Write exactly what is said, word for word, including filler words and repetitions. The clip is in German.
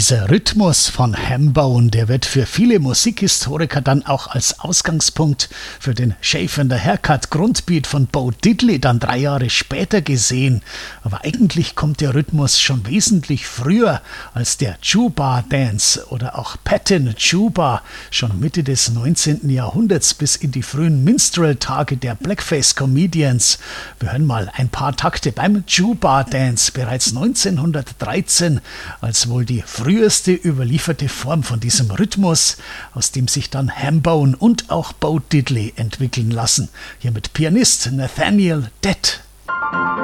Dieser Rhythmus von Hambone, der wird für viele Musikhistoriker dann auch als Ausgangspunkt für den Shave and the Haircut Grundbeat von Bo Diddley dann drei Jahre später gesehen. Aber eigentlich kommt der Rhythmus schon wesentlich früher als der Juba Dance oder auch Patin Juba, schon Mitte des neunzehnten Jahrhunderts bis in die frühen Minstrel-Tage der Blackface Comedians. Wir hören mal ein paar Takte beim Juba Dance, bereits neunzehnhundertdreizehn, als wohl die früheste überlieferte Form von diesem Rhythmus, aus dem sich dann Hambone und auch Bo Diddley entwickeln lassen. Hier mit Pianist Nathaniel Dett.